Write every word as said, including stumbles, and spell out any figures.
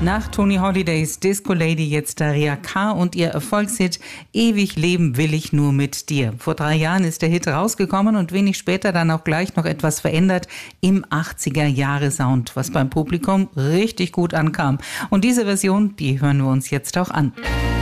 Nach Tony Holidays Disco Lady jetzt Daria K. und ihr Erfolgshit Ewig leben will ich nur mit dir. Vor drei Jahren ist der Hit rausgekommen und wenig später dann auch gleich noch etwas verändert im achtziger-Jahre-Sound, was beim Publikum richtig gut ankam. Und diese Version, die hören wir uns jetzt auch an.